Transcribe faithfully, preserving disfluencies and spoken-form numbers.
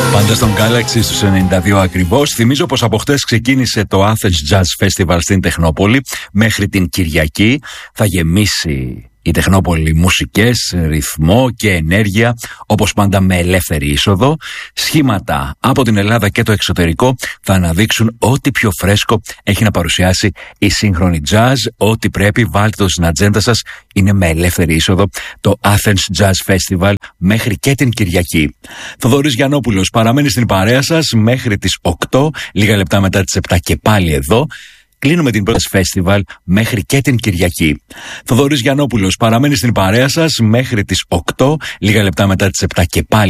Πάντα στον Galaxy στους ενενήντα δύο ακριβώς. Θυμίζω πως από χτες ξεκίνησε το Athens Jazz Festival στην Τεχνόπολη. Μέχρι την Κυριακή θα γεμίσει η Τεχνόπολη μουσικές, ρυθμό και ενέργεια, όπως πάντα με ελεύθερη είσοδο. Σχήματα από την Ελλάδα και το εξωτερικό θα αναδείξουν ό,τι πιο φρέσκο έχει να παρουσιάσει η σύγχρονη jazz. Ό,τι πρέπει βάλτε το στην ατζέντα σας, είναι με ελεύθερη είσοδο το Athens Jazz Festival μέχρι και την Κυριακή. Θοδωρής Γιαννόπουλος παραμένει στην παρέα σας μέχρι τις οκτώ, λίγα λεπτά μετά τις επτά και πάλι εδώ. Κλείνουμε την πρώτη φεστιβάλ μέχρι και την Κυριακή. Θοδωρής Γιαννόπουλος παραμένει στην παρέα σας μέχρι τις οκτώ, λίγα λεπτά μετά τις επτά και πάλι.